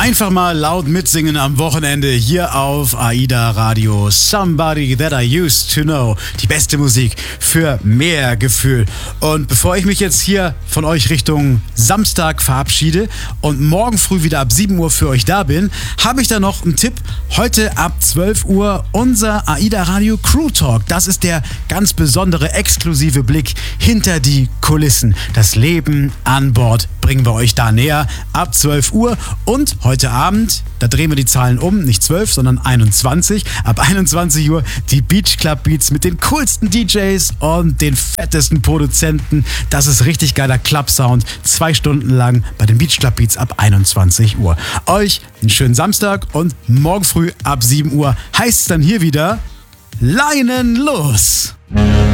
Einfach mal laut mitsingen am Wochenende hier auf AIDA Radio. Somebody That I Used to Know. Die beste Musik für mehr Gefühl. Und bevor ich mich jetzt hier von euch Richtung Samstag verabschiede und morgen früh wieder ab 7 Uhr für euch da bin, habe ich da noch einen Tipp. Heute ab 12 Uhr unser AIDA Radio Crew Talk. Das ist der ganz besondere, exklusive Blick hinter die Kulissen. Das Leben an Bord bringen wir euch da näher ab 12 Uhr. Und heute Abend, da drehen wir die Zahlen um, nicht 12, sondern 21. Ab 21 Uhr die Beach Club Beats mit den coolsten DJs und den fettesten Produzenten. Das ist richtig geiler Club-Sound. 2 Stunden lang bei den Beach Club Beats ab 21 Uhr. Euch einen schönen Samstag und morgen früh ab 7 Uhr heißt es dann hier wieder Leinen los!